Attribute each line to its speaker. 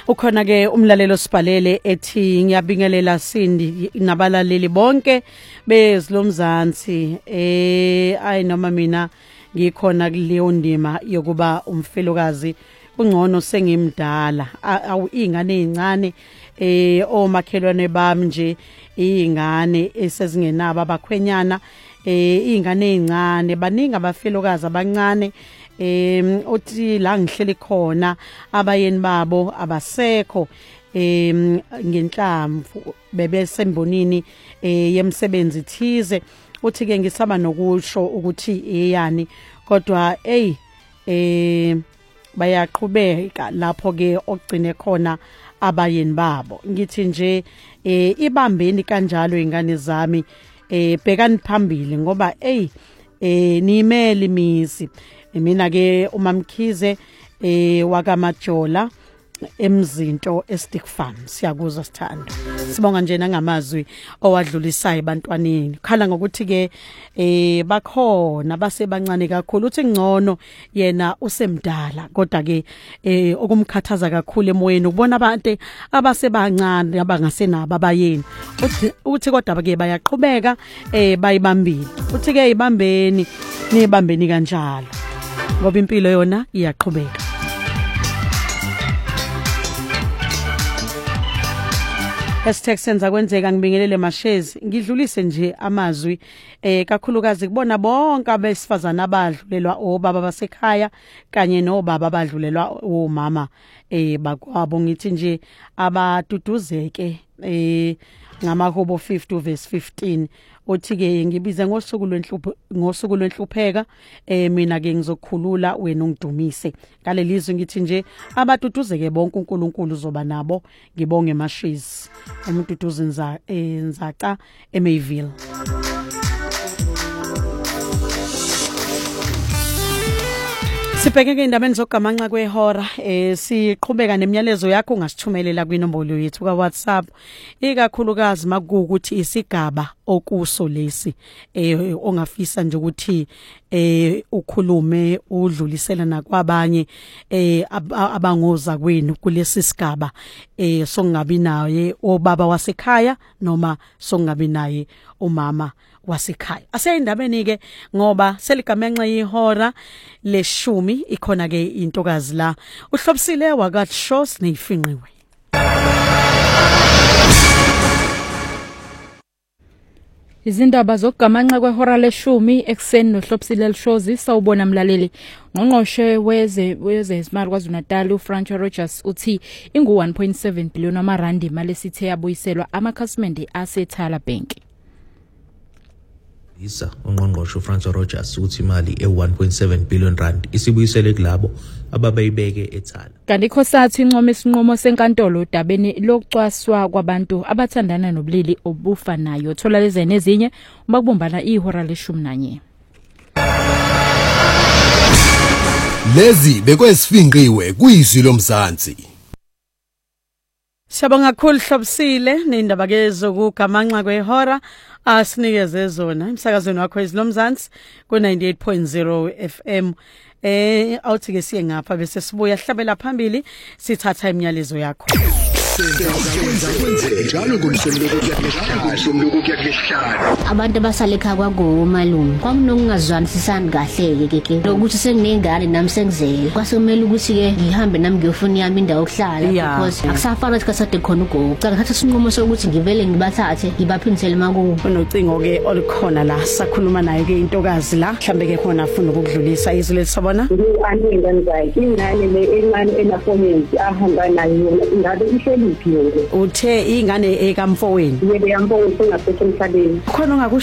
Speaker 1: Ukhona ke umlalelo sibhalele ethi ngiyabingelela Sindi nabalaleli bonke bezilomzansi ayi noma mina ngikhona kuleyo ndima yokuba umfelokazi ungcono sengimdala awu ingane ezincane omakhelwane bami nje ingane esezingenabo abakhwenyana ingane ezincane baningi abafelokazi abancane uthi la ngihleli khona abayeni babo abasekho ngenhlamvu bebesembonini yemsebenzi thize uthi ke ngisaba nokusho ukuthi eyani kodwa bayaqhubeka lapho ke ogcine khona abayeni babo ngithi nje ibambeni kanjalo ingane zami bhekani phambili ngoba nimeli imizi mina ke uMamkhize wakamajola emzinto eStick Farm siyakuzwa sithando sibonga nje nangamazwi owadlulisayo ebantwaneni khala ngokuthi ke bakhona basebancane kakhulu uthi ngcono yena usemdala kodwa ke okumkhathaza kakhulu emoyeni ukubona abantu abasebancane abangasenabo abayeni uthi kodwa ke bayaqhubeka bayibambile uthi ke ibambeni nibambeni kanjalo ngoba impilo yona iyaqhubeka #senza kwenzeka ngibingelele mashezi ngidlulise nje amazwi kakhulukazi kubona bonke abesifazana abadlulelwa obaba basekhaya kanye nobaba abadlulelwa omama bakwabo ngithi nje abaduduzeke ngamahubo 50 verse 15 uthi ke ngibize ngosuku lwenhlupheka mina ke ngizokhulula wena ungidumise ngalelizwe ngithi nje abaduduzeke bonke uNkulunkulu uzoba nabo ngibonge mashizi uMduduzi Nzaca eMayville. Sibheke ke indabeni zokugamanxa kwehora siqhubeka nemiyalezo yakho ungasithumelela kwinombolo yethu ka WhatsApp ikakhulukazi makukuthi isigaba okuso lesi ongafisa nje ukuthi ukhulume udlulisela nakwabanye abangoza kwenu kulesi sigaba songabi naye obaba wasekhaya noma songabi naye umama wasekhaya aseyindabeni ke ngoba seligamenxa ihora le10 ikhona ke intokazi la uhlobisile wakathi shows neyifinqiwe
Speaker 2: Izindaba zokugamanxa kwehora le10 ekseni nohlobisile lishozi sawubona mlaleli ngqongqoshe weze isimali kwaZulu-Natal uFranco Rogers uthi ingu 1.7 billion amarandi imali sithe yabuyiselwa amakhasimende aseThala Bank.
Speaker 3: Ungqongqoshe uFranco Rogers uthi imali e1.7 billion rand isibuyisele kulabo ababeyibeke eThala.
Speaker 2: Kanti khosathu inqomo isinqumo senkantolo udabeni lokucwaswa kwabantu abathandana nobulili obufanayo thola leze nezinye uma kubumbana ihora le11.
Speaker 4: Lezi bekwesifinqiwe kuyizwi lomzansi.
Speaker 1: Siyabonga kakhulu hlobisile nindaba ke zokugamanxa kwehora asinikeze zona emsakazweni wakho izilomzansi ku98.0 FM awuthi ke siye ngapha bese sibuya hlabela phambili sithatha imiyalezo yakho
Speaker 5: njalo ngomsombuluko kuyakuhlala
Speaker 6: abantu abasale ekhaya kwakumalume kwakunokungazwanisisani kahle ke lokuthi senginengane nami sengizele kwasekumele ukuthi ke ngihambe nami ngiyofuna yami indawo yokuhlala because akusafana ukuthi kasade khona ugogo cela thatha isinqumo sokuthi ngivele ngibathathe ngibaphindisele makubo
Speaker 1: unocingo ke olukhona la sakhuluma nayo ke intokazi la mhlambe ke khona afuna ukudlulisa izwi lesibona
Speaker 7: angingane zakhe ingane le encane enafomenzi ahamba nayo ngabe ihleli
Speaker 1: uthe ingane ekamfowenu
Speaker 7: yebo yamfowenu ngasethe emhlabeni
Speaker 1: khona